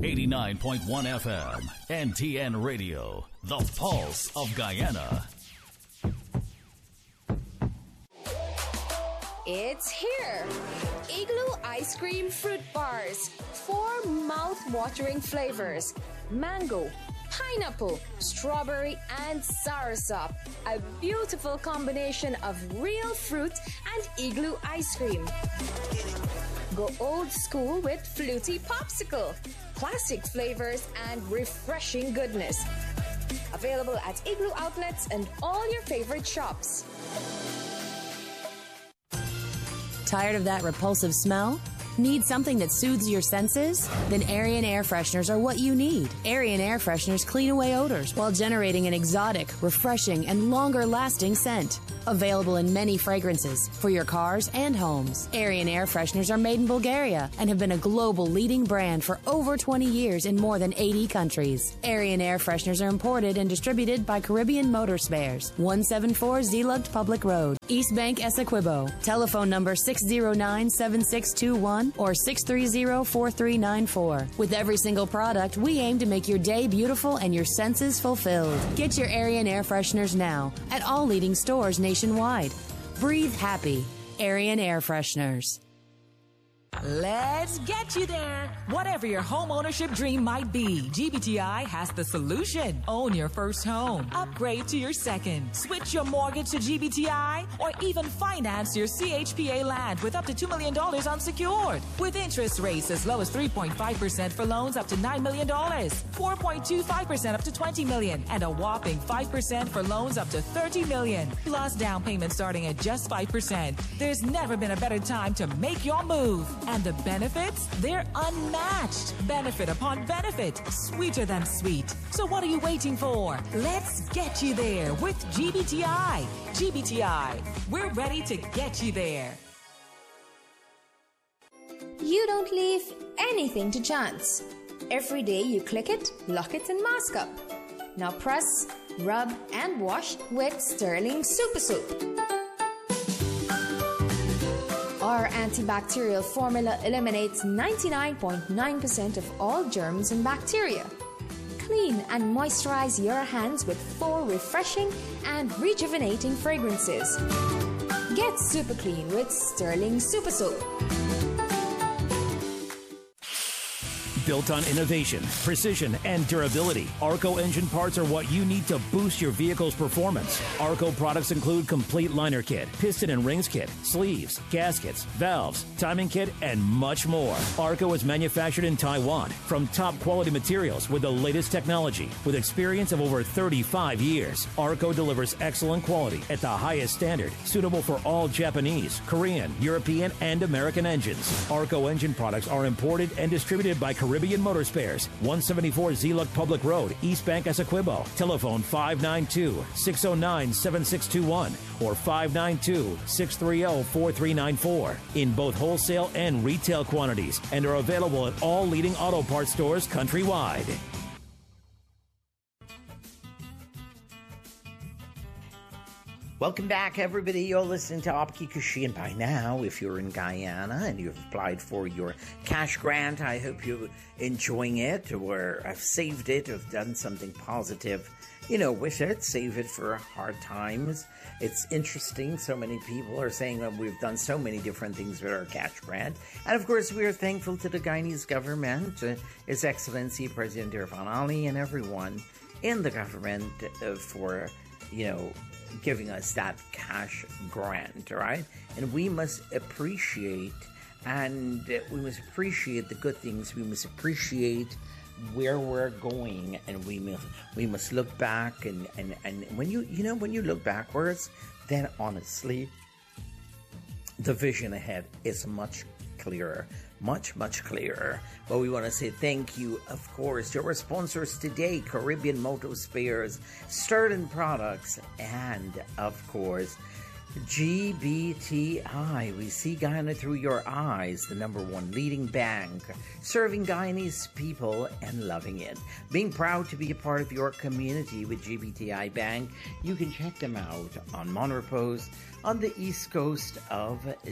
89.1 FM, NTN Radio, the pulse of Guyana. It's here! Igloo Ice Cream Fruit Bars. 4 mouth-watering flavors. Mango, pineapple, strawberry, and soursop. A beautiful combination of real fruit and igloo ice cream. Go old school with Fluty Popsicle. Classic flavors and refreshing goodness. Available at Igloo outlets and all your favorite shops. Tired of that repulsive smell? Need something that soothes your senses? Then Arian air fresheners are what you need. Arian air fresheners clean away odors while generating an exotic, refreshing, and longer-lasting scent. Available in many fragrances for your cars and homes. Arian air fresheners are made in Bulgaria and have been a global leading brand for over 20 years in more than 80 countries. Arian air fresheners are imported and distributed by Caribbean Motor Spares, 174 Zeelugt Public Road, East Bank, Essequibo. Telephone number 609-7621 or 630-4394. With every single product, we aim to make your day beautiful and your senses fulfilled. Get your Arian air fresheners now at all leading stores nationwide. Breathe happy. Arian air fresheners. Let's get you there. Whatever your home ownership dream might be, GBTI has the solution. Own your first home. Upgrade to your second. Switch your mortgage to GBTI or even finance your CHPA land with up to $2 million unsecured. With interest rates as low as 3.5% for loans up to $9 million, 4.25% up to $20 million, and a whopping 5% for loans up to $30 million. Plus down payment starting at just 5%. There's never been a better time to make your move. And the benefits? They're unmatched. Benefit upon benefit. Sweeter than sweet. So what are you waiting for? Let's get you there with GBTI. GBTI. We're ready to get you there. You don't leave anything to chance. Every day you click it, lock it, and mask up. Now press, rub, and wash with Sterling Super Soap. Our antibacterial formula eliminates 99.9% of all germs and bacteria. Clean and moisturize your hands with 4 refreshing and rejuvenating fragrances. Get super clean with Sterling Super Soap. Built on innovation, precision, and durability, Arco engine parts are what you need to boost your vehicle's performance. Arco products include complete liner kit, piston and rings kit, sleeves, gaskets, valves, timing kit, and much more. Arco is manufactured in Taiwan from top quality materials with the latest technology. With experience of over 35 years, Arco delivers excellent quality at the highest standard, suitable for all Japanese, Korean, European, and American engines. Arco engine products are imported and distributed by Caribbean Motor Spares, 174 Zeelugt Public Road, East Bank, Essequibo. Telephone 592-609-7621 or 592-630-4394 in both wholesale and retail quantities and are available at all leading auto parts stores countrywide. Welcome back, everybody. You're listening to Opki Kushi, and by now, if you're in Guyana and you've applied for your cash grant, I hope you're enjoying it, or have saved it, or done something positive, with it. Save it for hard times. It's interesting. So many people are saying that we've done so many different things with our cash grant. And of course, we are thankful to the Guyanese government, His Excellency President Irfan Ali, and everyone in the government for, giving us that cash grant, right? And we must appreciate, the good things. We must appreciate where we're going, and we must look back. And when when you look backwards, then honestly, the vision ahead is much clearer. Much clearer. But we want to say thank you, of course, to our sponsors today, Caribbean Motor Spares, Sterling Products, and, of course, GBTI. We see Guyana through your eyes, the #1 leading bank, serving Guyanese people and loving it. Being proud to be a part of your community with GBTI Bank. You can check them out on Montrose on the east coast of